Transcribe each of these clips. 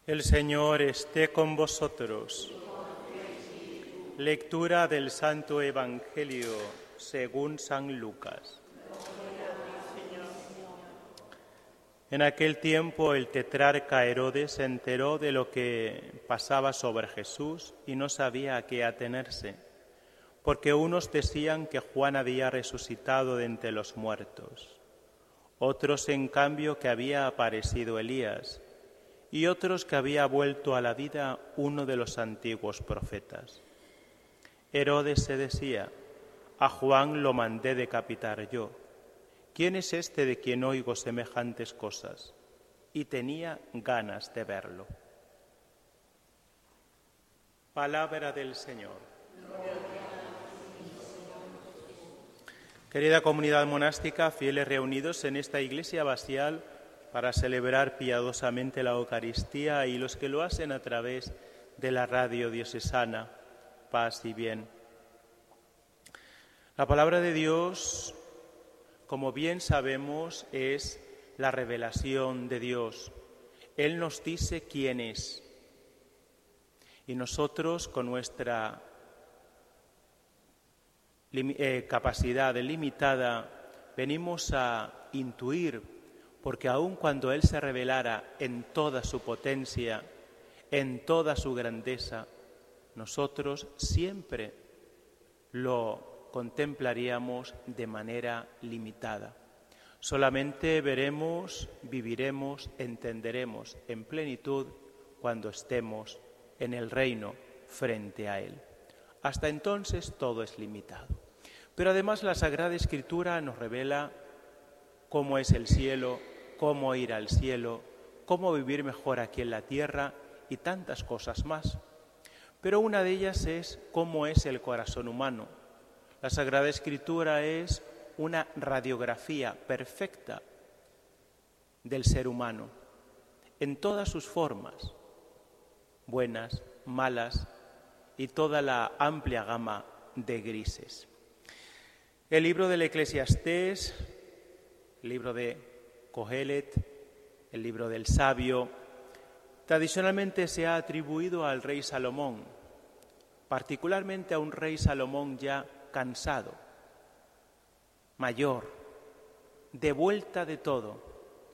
El Señor esté con vosotros. Lectura del Santo Evangelio según San Lucas. En aquel tiempo el tetrarca Herodes se enteró de lo que pasaba sobre Jesús y no sabía a qué atenerse, porque unos decían que Juan había resucitado de entre los muertos, otros en cambio que había aparecido Elías, y otros que había vuelto a la vida uno de los antiguos profetas. Herodes se decía: a Juan lo mandé decapitar yo. ¿Quién es este de quien oigo semejantes cosas? Y tenía ganas de verlo. Palabra del Señor. Querida comunidad monástica, fieles reunidos en esta iglesia abacial para celebrar piadosamente la Eucaristía, y los que lo hacen a través de la radio diocesana, paz y bien. La palabra de Dios, como bien sabemos, es la revelación de Dios. Él nos dice quién es. Y nosotros, con nuestra capacidad limitada, venimos a intuir, porque aun cuando Él se revelara en toda su potencia, en toda su grandeza, nosotros siempre lo contemplaríamos de manera limitada. Solamente veremos, viviremos, entenderemos en plenitud cuando estemos en el reino frente a Él. Hasta entonces todo es limitado. Pero además la Sagrada Escritura nos revela cómo es el cielo, cómo ir al cielo, cómo vivir mejor aquí en la tierra y tantas cosas más. Pero una de ellas es cómo es el corazón humano. La Sagrada Escritura es una radiografía perfecta del ser humano, en todas sus formas, buenas, malas y toda la amplia gama de grises. El libro del Eclesiastés, el libro de Cohelet, el libro del sabio, tradicionalmente se ha atribuido al rey Salomón, particularmente a un rey Salomón ya cansado, mayor, de vuelta de todo,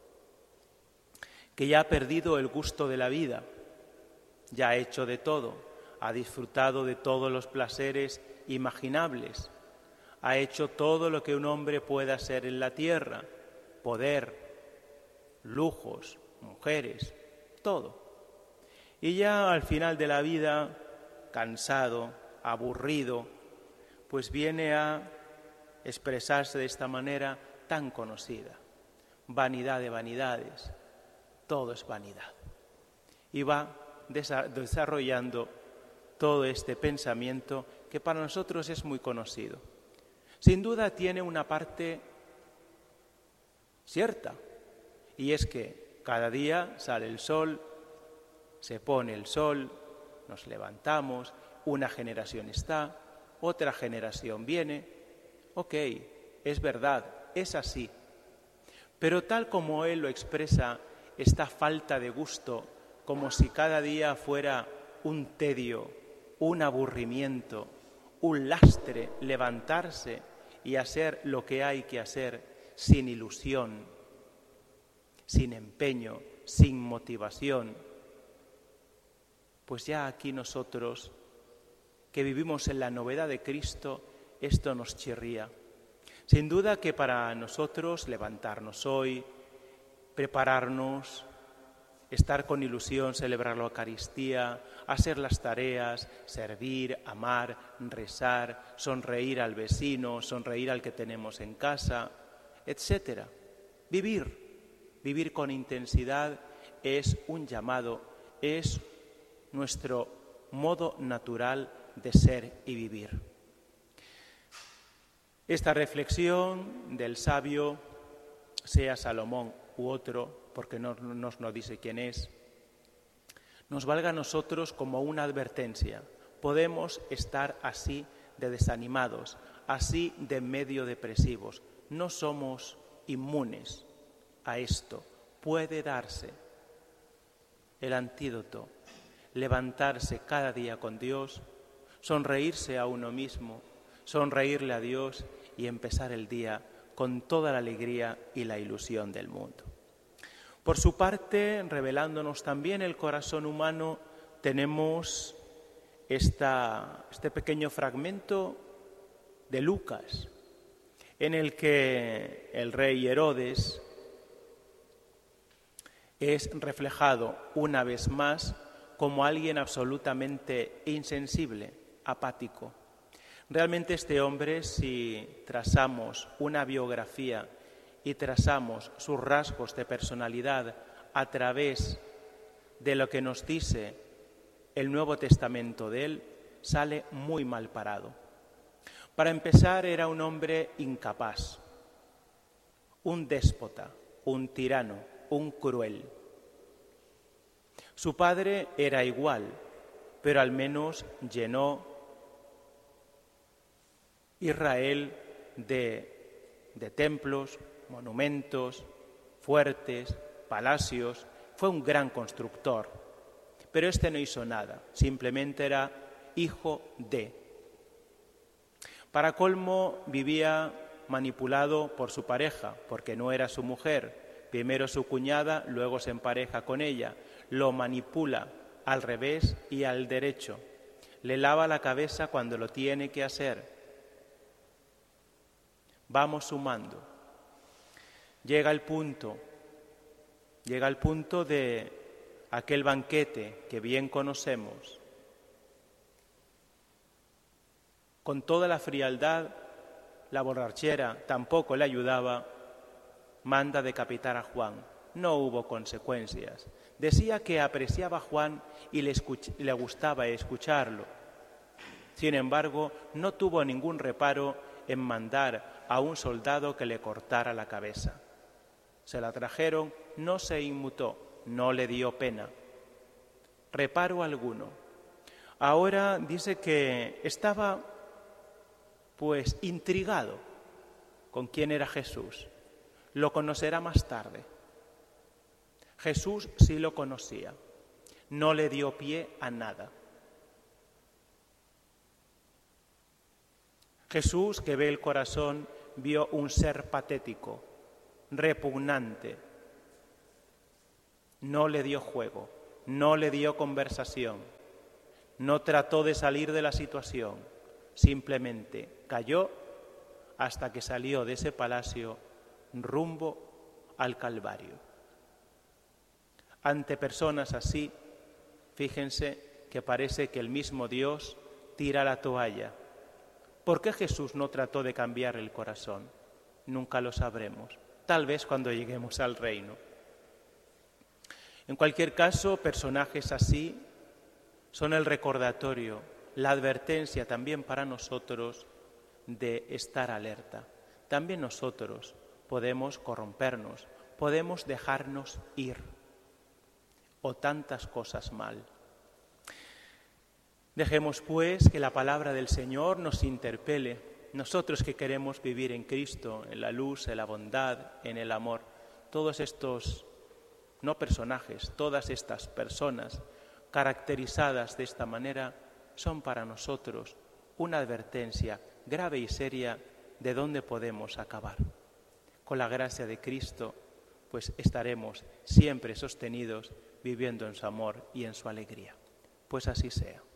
que ya ha perdido el gusto de la vida, ya ha hecho de todo, ha disfrutado de todos los placeres imaginables, ha hecho todo lo que un hombre pueda hacer en la tierra, poder, lujos, mujeres, todo. Y ya al final de la vida, cansado, aburrido, pues viene a expresarse de esta manera tan conocida: vanidad de vanidades, todo es vanidad. Y va desarrollando todo este pensamiento que para nosotros es muy conocido. Sin duda tiene una parte cierta, y es que cada día sale el sol, se pone el sol, nos levantamos, una generación está, otra generación viene. Ok, es verdad, es así. Pero tal como él lo expresa, esta falta de gusto, como si cada día fuera un tedio, un aburrimiento, un lastre levantarse y hacer lo que hay que hacer sin ilusión, sin empeño, sin motivación. Pues ya aquí nosotros, que vivimos en la novedad de Cristo, esto nos chirría. Sin duda que para nosotros levantarnos hoy, prepararnos, estar con ilusión, celebrar la Eucaristía, hacer las tareas, servir, amar, rezar, sonreír al vecino, sonreír al que tenemos en casa, etc. Vivir con intensidad es un llamado, es nuestro modo natural de ser y vivir. Esta reflexión del sabio, sea Salomón u otro, porque no nos dice quién es, nos valga a nosotros como una advertencia. Podemos estar así de desanimados, así de medio depresivos. No somos inmunes a esto. Puede darse. el antídoto, levantarse cada día con Dios, sonreírse a uno mismo, sonreírle a Dios y empezar el día con toda la alegría y la ilusión del mundo. Por su parte, revelándonos también el corazón humano, tenemos este pequeño fragmento de Lucas, en el que el rey Herodes es reflejado una vez más como alguien absolutamente insensible, apático. Realmente este hombre, si trazamos una biografía y trazamos sus rasgos de personalidad a través de lo que nos dice el Nuevo Testamento de él, sale muy mal parado. Para empezar, era un hombre incapaz, un déspota, un tirano, un cruel. Su padre era igual, pero al menos llenó Israel de templos, monumentos, fuertes, palacios. Fue un gran constructor, pero este no hizo nada, simplemente era hijo de. Para colmo, vivía manipulado por su pareja, porque no era su mujer. Primero su cuñada, luego se empareja con ella. Lo manipula al revés y al derecho. Le lava la cabeza cuando lo tiene que hacer. Vamos sumando. Llega el punto de aquel banquete que bien conocemos. Con toda la frialdad, la borrachera tampoco le ayudaba, manda decapitar a Juan. No hubo consecuencias. Decía que apreciaba a Juan y le gustaba escucharlo. Sin embargo, no tuvo ningún reparo en mandar a un soldado que le cortara la cabeza. Se la trajeron, no se inmutó, no le dio pena. Reparo alguno. Ahora dice que estaba intrigado con quién era Jesús. Lo conocerá más tarde. Jesús sí lo conocía, no le dio pie a nada. Jesús, que ve el corazón, vio un ser patético, repugnante. No le dio juego, no le dio conversación, no trató de salir de la situación, simplemente cayó hasta que salió de ese palacio rumbo al Calvario. Ante personas así, fíjense que parece que el mismo Dios tira la toalla. ¿Por qué Jesús no trató de cambiar el corazón? Nunca lo sabremos, tal vez cuando lleguemos al reino. En cualquier caso, personajes así son el recordatorio, la advertencia también para nosotros de estar alerta. También nosotros podemos corrompernos, podemos dejarnos ir, o tantas cosas mal. Dejemos pues que la palabra del Señor nos interpele, nosotros que queremos vivir en Cristo, en la luz, en la bondad, en el amor. Todos estos, no personajes, todas estas personas caracterizadas de esta manera son para nosotros una advertencia grave y seria de dónde podemos acabar. Con la gracia de Cristo, pues estaremos siempre sostenidos viviendo en su amor y en su alegría. Pues así sea.